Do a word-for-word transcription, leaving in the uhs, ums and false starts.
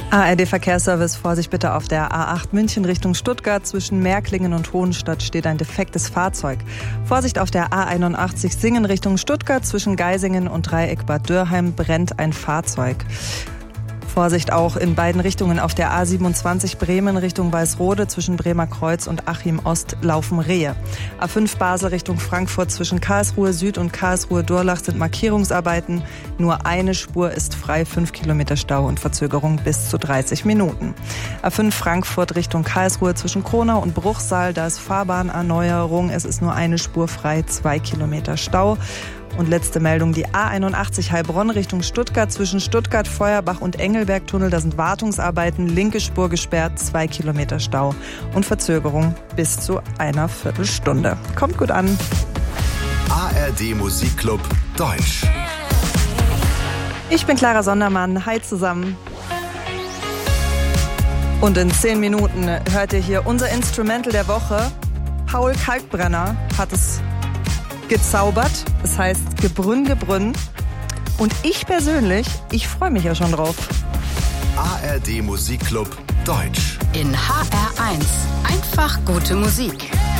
A R D-Verkehrsservice, Vorsicht bitte auf der A acht München Richtung Stuttgart. Zwischen Märklingen und Hohenstadt steht ein defektes Fahrzeug. Vorsicht auf der A einundachtzig Singen Richtung Stuttgart. Zwischen Geisingen und Dreieck Bad Dürrheim brennt ein Fahrzeug. Vorsicht auch in beiden Richtungen auf der A siebenundzwanzig Bremen Richtung Weißrode. Zwischen Bremer Kreuz und Achim Ost laufen Rehe. A fünf Basel Richtung Frankfurt. Zwischen Karlsruhe Süd und Karlsruhe Durlach sind Markierungsarbeiten. Nur eine Spur ist frei, fünf Kilometer Stau und Verzögerung bis zu dreißig Minuten. A fünf Frankfurt Richtung Karlsruhe zwischen Kronau und Bruchsal. Da ist Fahrbahnerneuerung. Es ist nur eine Spur frei, zwei Kilometer Stau. Und letzte Meldung, die A einundachtzig Heilbronn Richtung Stuttgart. Zwischen Stuttgart, Feuerbach und Engelbergtunnel, da sind Wartungsarbeiten, linke Spur gesperrt, zwei Kilometer Stau und Verzögerung bis zu einer Viertelstunde. Kommt gut an. A R D Musikclub Deutsch. Ich bin Clara Sondermann. Hi zusammen. Und in zehn Minuten hört ihr hier unser Instrumental der Woche. Paul Kalkbrenner hat es gezaubert. Es heißt Gebrünn, Gebrünn. Und ich persönlich, ich freue mich ja schon drauf. A R D Musikclub Deutsch. In H R eins. Einfach gute Musik.